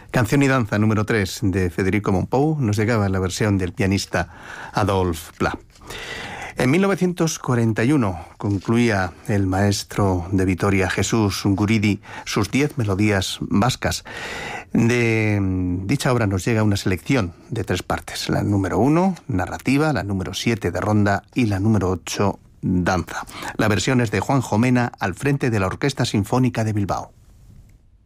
Canción y danza número 3 de Federico Mompou nos llegaba en la versión del pianista Adolphe Pla. En 1941 concluía el maestro de Vitoria, Jesús Guridi, sus 10 melodías vascas. De dicha obra nos llega una selección de 3 partes. La número 1, narrativa, la número 7 de ronda y la número 8, danza. La versión es de Juan Jomena al frente de la Orquesta Sinfónica de Bilbao.